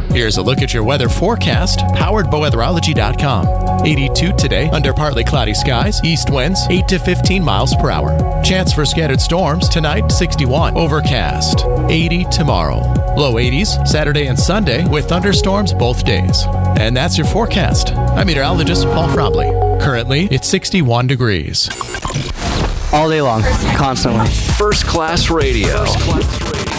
Here's a look at your weather forecast, powered by weatherology.com. 82 today, under partly cloudy skies, east winds 8 to 15 miles per hour. Chance for scattered storms tonight, 61. Overcast, 80 tomorrow. Low 80s Saturday and Sunday with thunderstorms both days. And that's your forecast. I'm meteorologist Paul Frobley. Currently, it's 61 degrees. All day long, constantly. First Class Radio.